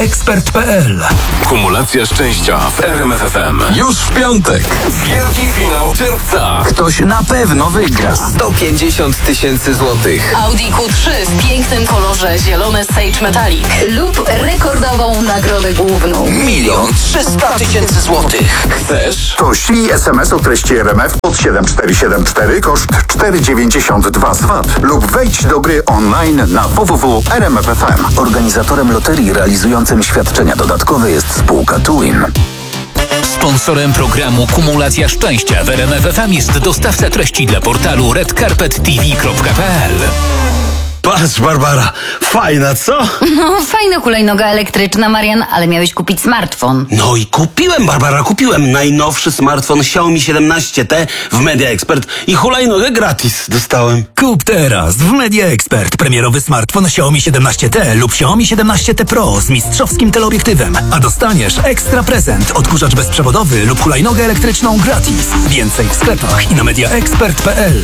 mediaexpert.pl. Kumulacja szczęścia w RMF FM. Już w piątek. Wielki finał czerwca. Ktoś na pewno wygra 150 000 złotych. Audi Q3 w pięknym kolorze zielone Sage Metallic lub rekordową nagrodę główną 1 300 000 złotych. Chcesz? To ślij SMS o treści RMF pod 7474, koszt 4,92 zwad lub wejdź do gry online na www.rmf.fm. Organizatorem loterii realizującym świadczenia dodatkowe jest spółka Twin. Sponsorem programu Kumulacja Szczęścia w RMF FM jest dostawca treści dla portalu redcarpettv.pl. Patrz, Barbara, fajna, co? No, fajna hulajnoga elektryczna, Marian, ale miałeś kupić smartfon. No i kupiłem, Barbara, kupiłem najnowszy smartfon Xiaomi 17T w Media Expert i hulajnogę gratis dostałem. Kup teraz w Media Expert premierowy smartfon Xiaomi 17T lub Xiaomi 17T Pro z mistrzowskim teleobiektywem, a dostaniesz ekstra prezent, odkurzacz bezprzewodowy lub hulajnogę elektryczną gratis. Więcej w sklepach i na mediaexpert.pl.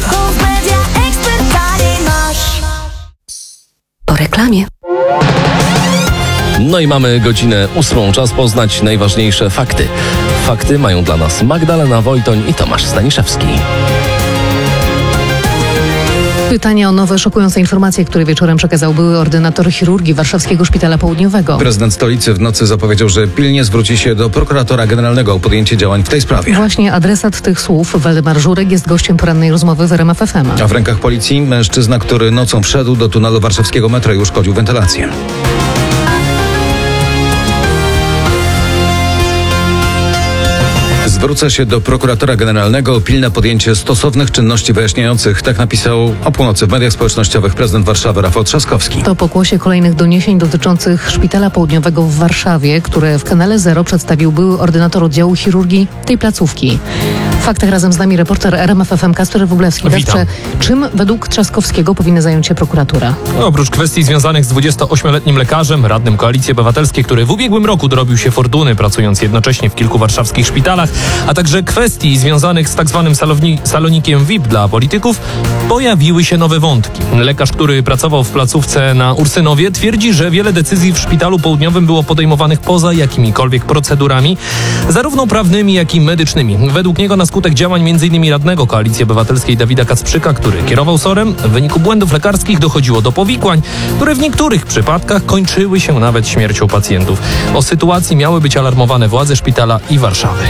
Po reklamie. No i mamy godzinę 8. Czas poznać najważniejsze fakty. Fakty mają dla nas Magdalena Wojtoń i Tomasz Staniszewski. Pytanie o nowe, szokujące informacje, które wieczorem przekazał były ordynator chirurgii Warszawskiego Szpitala Południowego. Prezydent stolicy w nocy zapowiedział, że pilnie zwróci się do prokuratora generalnego o podjęcie działań w tej sprawie. Właśnie adresat tych słów, Waldemar Żurek, jest gościem porannej rozmowy w RMF FM. A w rękach policji mężczyzna, który nocą wszedł do tunelu warszawskiego metra i uszkodził wentylację. Zwrócę się do prokuratora generalnego o pilne podjęcie stosownych czynności wyjaśniających. Tak napisał o północy w mediach społecznościowych prezydent Warszawy Rafał Trzaskowski. To pokłosie kolejnych doniesień dotyczących Szpitala Południowego w Warszawie, które w kanale Zero przedstawił były ordynator oddziału chirurgii tej placówki. W faktach razem z nami reporter RMF FM Kasper Wróblewski. Kasprze, czym według Trzaskowskiego powinna zająć się prokuratura? Oprócz kwestii związanych z 28-letnim lekarzem, radnym Koalicji Obywatelskiej, który w ubiegłym roku dorobił się fortuny, pracując jednocześnie w kilku warszawskich szpitalach, a także kwestii związanych z tak zwanym salonikiem VIP dla polityków, pojawiły się nowe wątki. Lekarz, który pracował w placówce na Ursynowie, twierdzi, że wiele decyzji w Szpitalu Południowym było podejmowanych poza jakimikolwiek procedurami, zarówno prawnymi, jak i medycznymi. Według niego na skutek działań m.in. radnego Koalicji Obywatelskiej Dawida Kacprzyka, który kierował SOR-em, w wyniku błędów lekarskich dochodziło do powikłań, które w niektórych przypadkach kończyły się nawet śmiercią pacjentów. O sytuacji miały być alarmowane władze szpitala i Warszawy.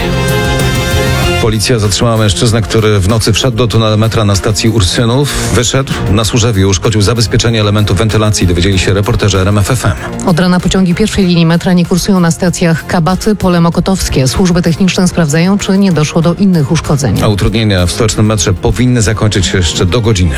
Policja zatrzymała mężczyznę, który w nocy wszedł do tunelu metra na stacji Ursynów, wyszedł na Służewie i uszkodził zabezpieczenie elementów wentylacji, dowiedzieli się reporterzy RMF FM. Od rana pociągi pierwszej linii metra nie kursują na stacjach Kabaty, Pole Mokotowskie. Służby techniczne sprawdzają, czy nie doszło do innych uszkodzeń. A utrudnienia w stołecznym metrze powinny zakończyć się jeszcze do godziny.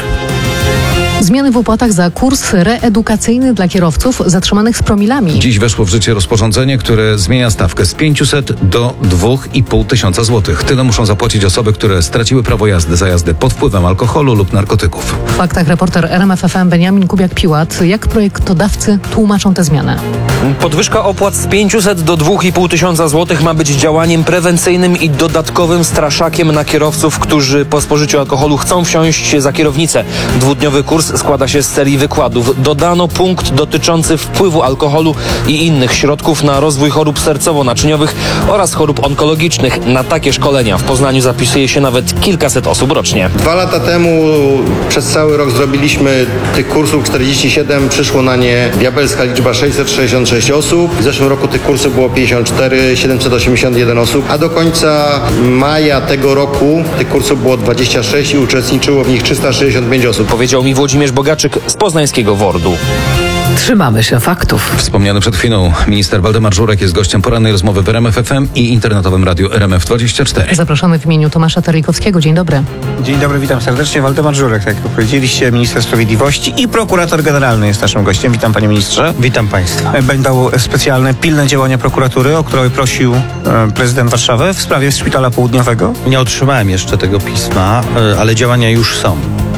Zmiany w opłatach za kurs reedukacyjny dla kierowców zatrzymanych z promilami. Dziś weszło w życie rozporządzenie, które zmienia stawkę z 500 do 2500 zł. Tyle muszą zapłacić osoby, które straciły prawo jazdy za jazdę pod wpływem alkoholu lub narkotyków. W faktach reporter RMF FM Beniamin Kubiak-Piłat. Jak projektodawcy tłumaczą tę zmianę? Podwyżka opłat z 500 do 2500 zł ma być działaniem prewencyjnym i dodatkowym straszakiem na kierowców, którzy po spożyciu alkoholu chcą wsiąść za kierownicę. Dwudniowy kurs składa się z serii wykładów. Dodano punkt dotyczący wpływu alkoholu i innych środków na rozwój chorób sercowo-naczyniowych oraz chorób onkologicznych. Na takie szkolenia w Poznaniu zapisuje się nawet kilkaset osób rocznie. 2 lata temu przez cały rok zrobiliśmy tych kursów 47, przyszło na nie diabelska liczba 666 osób. W zeszłym roku tych kursów było 54, 781 osób, a do końca maja tego roku tych kursów było 26 i uczestniczyło w nich 365 osób. Powiedział mi Włodzimierz Bogaczyk z poznańskiego WORD-u. Trzymamy się faktów. Wspomniany przed chwilą minister Waldemar Żurek jest gościem porannej rozmowy w RMF FM i internetowym radiu RMF24. Zapraszamy w imieniu Tomasza Terlikowskiego. Dzień dobry. Dzień dobry, witam serdecznie. Waldemar Żurek, tak jak powiedzieliście, minister sprawiedliwości i prokurator generalny jest naszym gościem. Witam panie ministrze. Witam państwa. Będą specjalne, pilne działania prokuratury, o które prosił prezydent Warszawy w sprawie Szpitala Południowego. Nie otrzymałem jeszcze tego pisma, ale działania już są.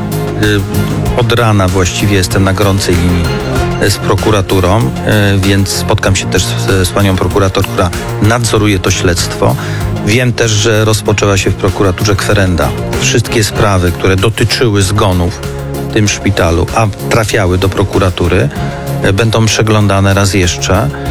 Od rana właściwie jestem na gorącej linii z prokuraturą, więc spotkam się też z panią prokurator, która nadzoruje to śledztwo. Wiem też, że rozpoczęła się w prokuraturze kwerenda. Wszystkie sprawy, które dotyczyły zgonów w tym szpitalu, a trafiały do prokuratury, będą przeglądane raz jeszcze.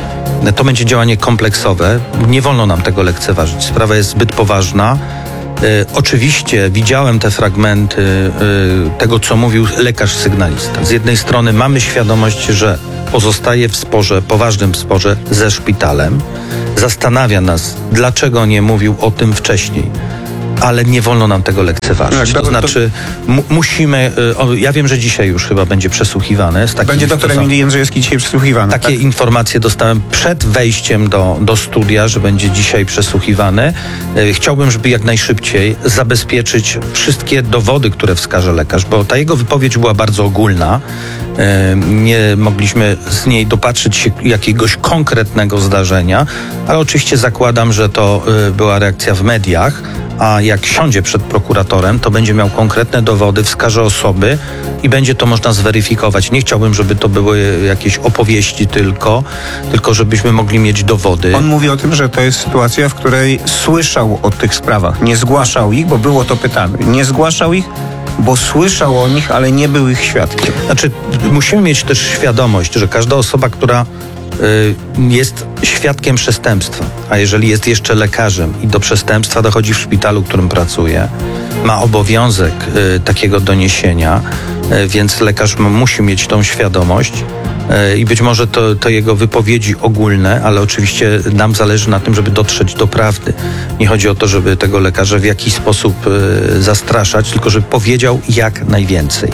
To będzie działanie kompleksowe. Nie wolno nam tego lekceważyć. Sprawa jest zbyt poważna. Oczywiście widziałem te fragmenty tego, co mówił lekarz sygnalista. Z jednej strony mamy świadomość, że pozostaje w sporze, poważnym sporze ze szpitalem. Zastanawia nas, dlaczego nie mówił o tym wcześniej. Ale nie wolno nam tego lekceważyć. To znaczy, musimy... ja wiem, że dzisiaj już chyba będzie przesłuchiwane. Będzie doktor Emil Jędrzejewski dzisiaj przesłuchiwany. Takie informacje dostałem przed wejściem do studia, że będzie dzisiaj przesłuchiwany. Chciałbym, żeby jak najszybciej zabezpieczyć wszystkie dowody, które wskaże lekarz, bo ta jego wypowiedź była bardzo ogólna. Nie mogliśmy z niej dopatrzyć się jakiegoś konkretnego zdarzenia, ale oczywiście zakładam, że to była reakcja w mediach, a jak siądzie przed prokuratorem, to będzie miał konkretne dowody, wskaże osoby i będzie to można zweryfikować. Nie chciałbym, żeby to były jakieś opowieści tylko żebyśmy mogli mieć dowody. On mówi o tym, że to jest sytuacja, w której słyszał o tych sprawach. Nie zgłaszał ich, bo było to pytane. Nie zgłaszał ich, bo słyszał o nich, ale nie był ich świadkiem. Znaczy, musimy mieć też świadomość, że każda osoba, która jest świadkiem przestępstwa, a jeżeli jest jeszcze lekarzem i do przestępstwa dochodzi w szpitalu, w którym pracuje, ma obowiązek takiego doniesienia, więc lekarz musi mieć tą świadomość i być może to jego wypowiedzi ogólne, ale oczywiście nam zależy na tym, żeby dotrzeć do prawdy. Nie chodzi o to, żeby tego lekarza w jakiś sposób zastraszać, tylko żeby powiedział jak najwięcej.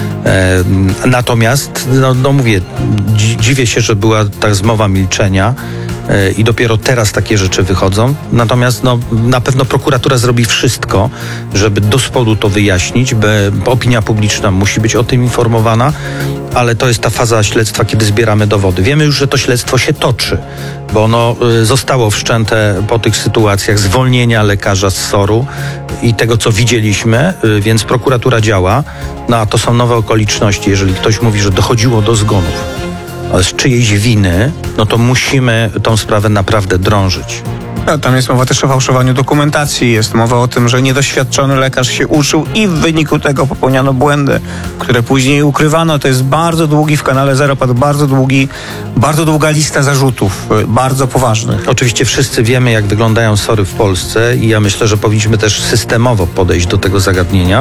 Natomiast, mówię, dziwię się, że była ta zmowa milczenia i dopiero teraz takie rzeczy wychodzą. Natomiast na pewno prokuratura zrobi wszystko, żeby do spodu to wyjaśnić, bo opinia publiczna musi być o tym informowana, ale to jest ta faza śledztwa, kiedy zbieramy dowody. Wiemy już, że to śledztwo się toczy, bo ono zostało wszczęte po tych sytuacjach zwolnienia lekarza z SOR-u i tego, co widzieliśmy, więc prokuratura działa, a to są nowe okoliczności. Jeżeli ktoś mówi, że dochodziło do zgonów z czyjejś winy, to musimy tą sprawę naprawdę drążyć. Tam jest mowa też o fałszowaniu dokumentacji, jest mowa o tym, że niedoświadczony lekarz się uczył i w wyniku tego popełniano błędy, które później ukrywano. To jest bardzo długi, w kanale Zero padł bardzo długa lista zarzutów, bardzo poważnych. Oczywiście wszyscy wiemy, jak wyglądają SOR-y w Polsce i ja myślę, że powinniśmy też systemowo podejść do tego zagadnienia.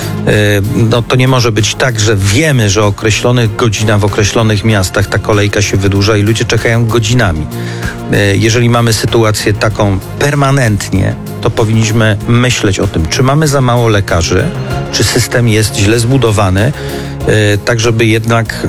To nie może być tak, że wiemy, że o określonych godzinach w określonych miastach ta kolejka się wydłuża i ludzie czekają godzinami. Jeżeli mamy sytuację taką permanentnie, to powinniśmy myśleć o tym, czy mamy za mało lekarzy, czy system jest źle zbudowany, tak żeby jednak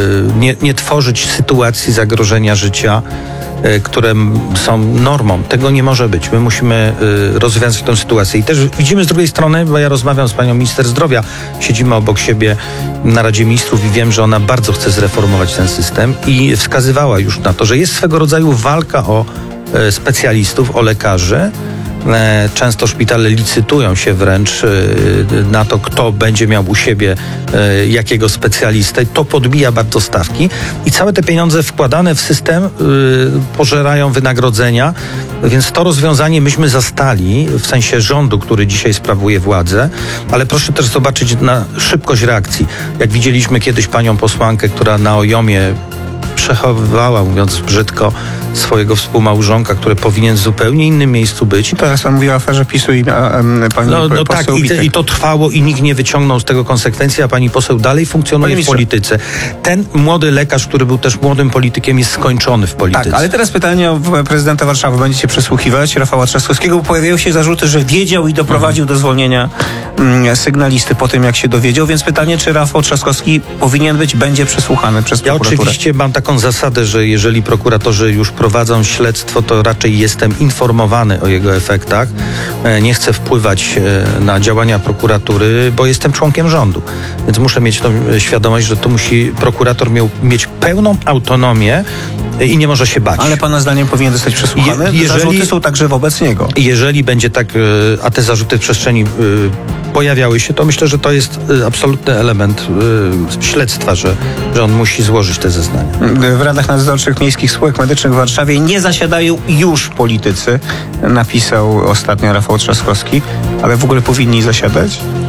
nie tworzyć sytuacji zagrożenia życia, które są normą. Tego nie może być. My musimy rozwiązać tę sytuację. I też widzimy z drugiej strony, bo ja rozmawiam z panią minister zdrowia, siedzimy obok siebie na Radzie Ministrów i wiem, że ona bardzo chce zreformować ten system i wskazywała już na to, że jest swego rodzaju walka o specjalistów, o lekarzy. Często szpitale licytują się wręcz na to, kto będzie miał u siebie jakiego specjalistę. To podbija bardzo stawki i całe te pieniądze wkładane w system pożerają wynagrodzenia, więc to rozwiązanie myśmy zastali w sensie rządu, który dzisiaj sprawuje władzę, ale proszę też zobaczyć na szybkość reakcji. Jak widzieliśmy kiedyś panią posłankę, która na OJOM-ie przechowywała, mówiąc brzydko, swojego współmałżonka, który powinien w zupełnie innym miejscu być. Teraz pan mówił o aferze PiS-u i pani poseł tak, i to trwało i nikt nie wyciągnął z tego konsekwencji, a pani poseł dalej funkcjonuje w polityce. Ten młody lekarz, który był też młodym politykiem, jest skończony w polityce. Tak, ale teraz pytanie o prezydenta Warszawy. Będziecie przesłuchiwać Rafała Trzaskowskiego, bo pojawiają się zarzuty, że wiedział i doprowadził do zwolnienia sygnalisty po tym, jak się dowiedział, więc pytanie, czy Rafał Trzaskowski będzie przesłuchany przez prokuraturę? Ja oczywiście mam taką zasadę, że jeżeli prokuratorzy już prowadzą śledztwo, to raczej jestem informowany o jego efektach. Nie chcę wpływać na działania prokuratury, bo jestem członkiem rządu. Więc muszę mieć tą świadomość, że tu musi prokurator mieć pełną autonomię i nie może się bać. Ale pana zdaniem powinien zostać przesłuchany? Zarzuty są także wobec niego. Jeżeli będzie tak, a te zarzuty w przestrzeni pojawiały się, to myślę, że to jest absolutny element śledztwa, że on musi złożyć te zeznania. W radach nadzorczych miejskich spółek medycznych w Warszawie nie zasiadają już politycy, napisał ostatnio Rafał Trzaskowski, ale w ogóle powinni zasiadać?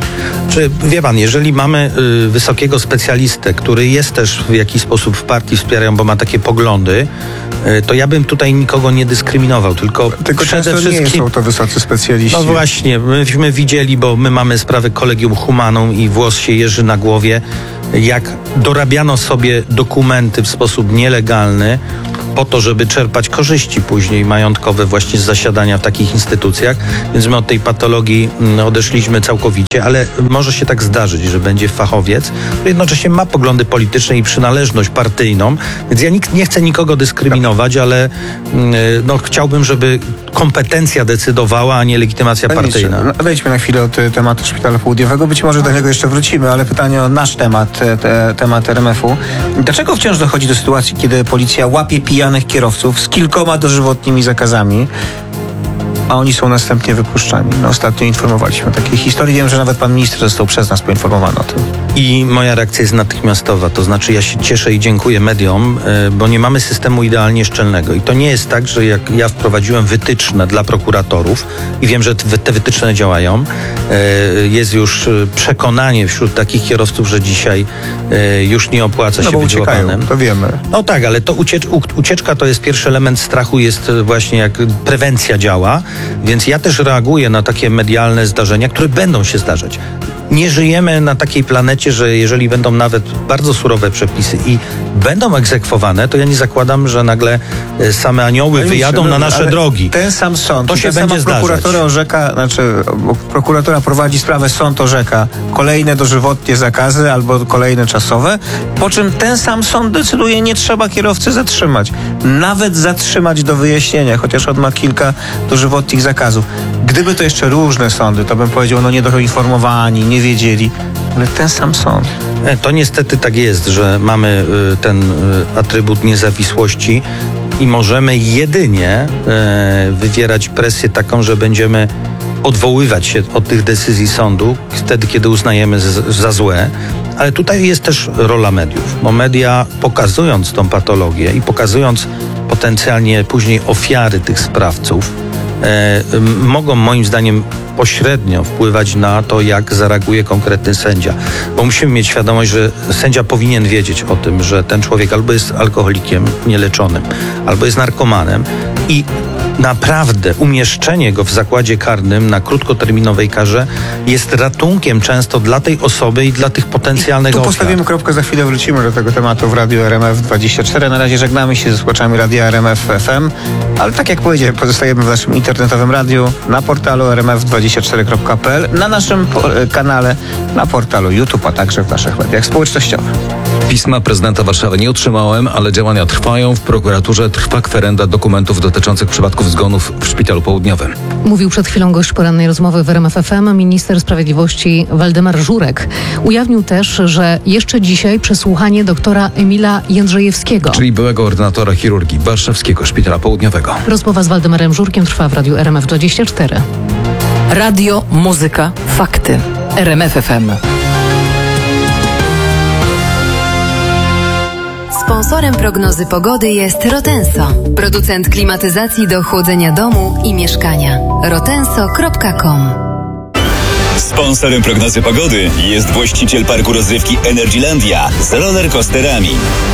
Czy wie pan, jeżeli mamy wysokiego specjalistę, który jest też w jakiś sposób w partii wspierają, bo ma takie poglądy, to ja bym tutaj nikogo nie dyskryminował, tylko przede wszystkim... nie są to wysocy specjaliści. No właśnie, myśmy widzieli, bo my mamy sprawę Collegium Humanum i włos się jeży na głowie, jak dorabiano sobie dokumenty w sposób nielegalny po to, żeby czerpać korzyści później majątkowe właśnie z zasiadania w takich instytucjach, więc my od tej patologii odeszliśmy całkowicie, ale może się tak zdarzyć, że będzie fachowiec, który jednocześnie ma poglądy polityczne i przynależność partyjną, więc ja nie chcę nikogo dyskryminować, ale chciałbym, żeby kompetencja decydowała, a nie legitymacja partyjna. Odejdźmy na chwilę od tematu Szpitala Południowego, być może do niego jeszcze wrócimy, ale pytanie o nasz temat RMF-u. Dlaczego wciąż dochodzi do sytuacji, kiedy policja łapie pijanych kierowców z kilkoma dożywotnimi zakazami, a oni są następnie wypuszczani? Ostatnio informowaliśmy o takiej historii. Wiem, że nawet pan minister został przez nas poinformowany o tym. I moja reakcja jest natychmiastowa. To znaczy ja się cieszę i dziękuję mediom, bo nie mamy systemu idealnie szczelnego. I to nie jest tak, że jak ja wprowadziłem wytyczne dla prokuratorów i wiem, że te wytyczne działają, jest już przekonanie wśród takich kierowców, że dzisiaj już nie opłaca się być łapanym. To wiemy. No tak, ale to ucieczka to jest pierwszy element strachu, jest właśnie jak prewencja działa, więc ja też reaguję na takie medialne zdarzenia, które będą się zdarzać. Nie żyjemy na takiej planecie, że jeżeli będą nawet bardzo surowe przepisy i będą egzekwowane, to ja nie zakładam, że nagle same anioły wyjadą na nasze drogi. Ten sam sąd, to się będzie zdarzać. Prokuratura prowadzi sprawę, sąd orzeka kolejne dożywotnie zakazy albo kolejne czasowe, po czym ten sam sąd decyduje, nie trzeba kierowcy zatrzymać. Nawet zatrzymać do wyjaśnienia, chociaż on ma kilka dożywotnich zakazów. Gdyby to jeszcze różne sądy, to bym powiedział, nie doinformowani, nie wiedzieli, ale ten sam sąd. To niestety tak jest, że mamy ten atrybut niezawisłości i możemy jedynie wywierać presję taką, że będziemy odwoływać się od tych decyzji sądu wtedy, kiedy uznajemy za złe. Ale tutaj jest też rola mediów, bo media, pokazując tą patologię i pokazując potencjalnie później ofiary tych sprawców, mogą moim zdaniem pośrednio wpływać na to, jak zareaguje konkretny sędzia. Bo musimy mieć świadomość, że sędzia powinien wiedzieć o tym, że ten człowiek albo jest alkoholikiem nieleczonym, albo jest narkomanem i naprawdę umieszczenie go w zakładzie karnym na krótkoterminowej karze jest ratunkiem często dla tej osoby i dla tych potencjalnych ofiar. Tu postawimy kropkę, za chwilę wrócimy do tego tematu w Radiu RMF24. Na razie żegnamy się ze słuchaczami Radia RMF FM, ale tak jak powiedziałem, pozostajemy w naszym internetowym radiu, na portalu rmf24.pl, na naszym kanale, na portalu YouTube, a także w naszych mediach społecznościowych. Pisma prezydenta Warszawy nie otrzymałem, ale działania trwają. W prokuraturze trwa kwerenda dokumentów dotyczących przypadków zgonów w Szpitalu Południowym. Mówił przed chwilą gość porannej rozmowy w RMF FM minister sprawiedliwości Waldemar Żurek. Ujawnił też, że jeszcze dzisiaj przesłuchanie doktora Emila Jędrzejewskiego, czyli byłego ordynatora chirurgii Warszawskiego Szpitala Południowego. Rozmowa z Waldemarem Żurkiem trwa w Radiu RMF24. Radio, muzyka, fakty. RMF FM. Sponsorem prognozy pogody jest Rotenso, producent klimatyzacji do chłodzenia domu i mieszkania. rotenso.com. Sponsorem prognozy pogody jest właściciel parku rozrywki Energylandia z rollercoasterami.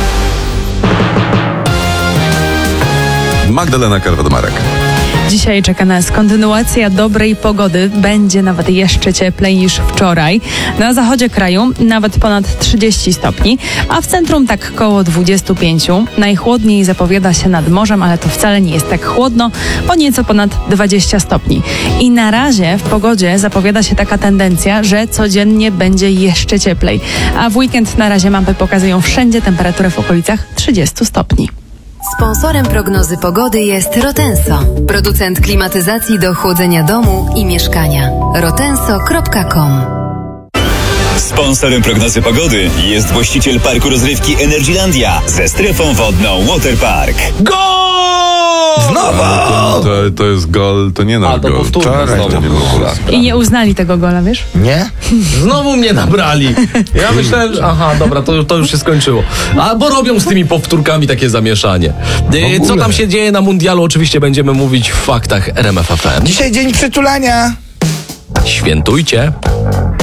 Magdalena Karwat-Marek. Dzisiaj czeka nas kontynuacja dobrej pogody. Będzie nawet jeszcze cieplej niż wczoraj. Na zachodzie kraju nawet ponad 30 stopni, a w centrum tak koło 25. Najchłodniej zapowiada się nad morzem, ale to wcale nie jest tak chłodno, bo nieco ponad 20 stopni. I na razie w pogodzie zapowiada się taka tendencja, że codziennie będzie jeszcze cieplej. A w weekend na razie mapy pokazują wszędzie temperaturę w okolicach 30 stopni. Sponsorem prognozy pogody jest Rotenso, producent klimatyzacji do chłodzenia domu i mieszkania. rotenso.com. Sponsorem prognozy pogody jest właściciel parku rozrywki Energylandia ze strefą wodną Waterpark. Gol! Znowu! To jest gol, to nie nasz gol. I nie uznali tego gola, wiesz? Nie? Znowu mnie nabrali. Ja myślałem, że aha, dobra, to już się skończyło. Bo robią z tymi powtórkami takie zamieszanie. Co tam się dzieje na mundialu? Oczywiście będziemy mówić w faktach RMF FM. Dzisiaj dzień przytulania. Świętujcie.